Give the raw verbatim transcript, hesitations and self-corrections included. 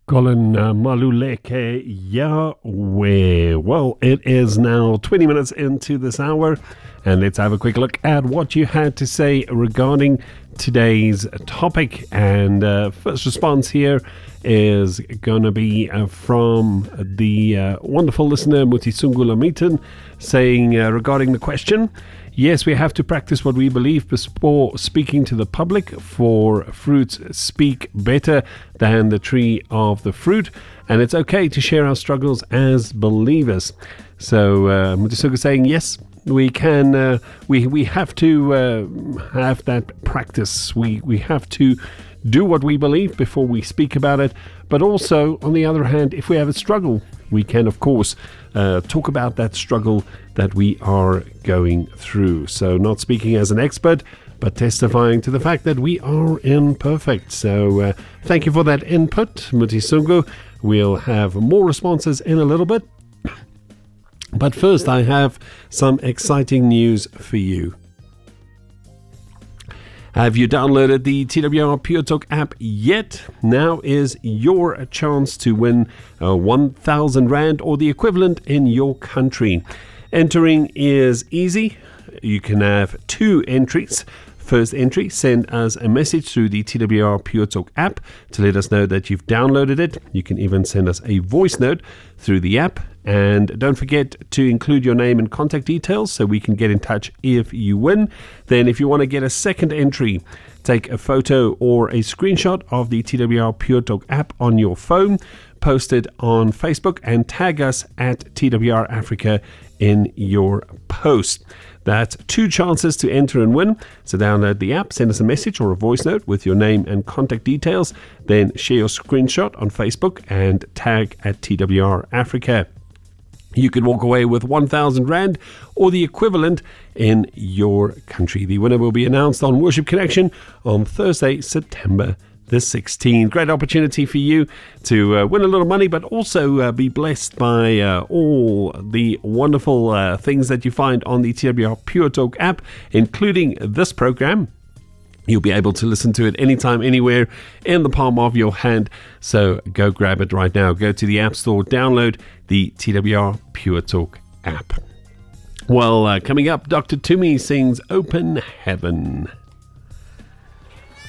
Colin uh, Maluleke Yahweh. Well, it is now twenty minutes into this hour, and let's have a quick look at what you had to say regarding today's topic. And uh, first response here is going to be uh, from the uh, wonderful listener Mutisungula Mitan, saying uh, regarding the question: yes, we have to practice what we believe before speaking to the public, for fruits speak better than the tree of the fruit, and it's okay to share our struggles as believers. So uh, Mutisuga saying yes, we can, uh, we we have to uh, have that practice. We we have to do what we believe before we speak about it. But also, on the other hand, if we have a struggle, we can, of course, uh, talk about that struggle that we are going through. So not speaking as an expert, but testifying to the fact that we are imperfect. So uh, thank you for that input, Mutisungu. We'll have more responses in a little bit. But first, I have some exciting news for you. Have you downloaded the T W R Pure Talk app yet? Now is your chance to win uh, one thousand Rand or the equivalent in your country. Entering is easy. You can have two entries. First entry, send us a message through the T W R Pure Talk app to let us know that you've downloaded it. You can even send us a voice note through the app. And don't forget to include your name and contact details so we can get in touch if you win. Then if you want to get a second entry, take a photo or a screenshot of the T W R Pure Talk app on your phone, post it on Facebook and tag us at T W R Africa in your post. That's two chances to enter and win. So download the app, send us a message or a voice note with your name and contact details, then share your screenshot on Facebook and tag at T W R Africa. You can walk away with one thousand Rand or the equivalent in your country. The winner will be announced on Worship Connection on Thursday, September the sixteenth. Great opportunity for you to uh, win a little money, but also uh, be blessed by uh, all the wonderful uh, things that you find on the T W R Pure Talk app, including this program. You'll be able to listen to it anytime, anywhere, in the palm of your hand. So go grab it right now. Go to the App Store, download the T W R Pure Talk app. Well, uh, coming up, Doctor Tumi sings Open Heaven.